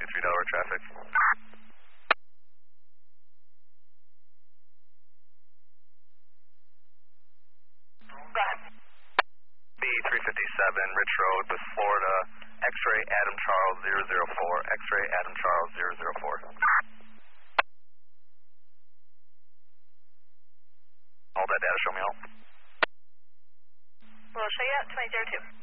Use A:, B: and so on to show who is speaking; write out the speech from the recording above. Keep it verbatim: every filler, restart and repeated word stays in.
A: two three Delaware traffic. B three fifty-seven, Rich Road, with Florida, X-ray Adam Charles zero zero four, X-ray Adam Charles zero zero four. All that data, show me all.
B: We'll show you out, twenty zero two.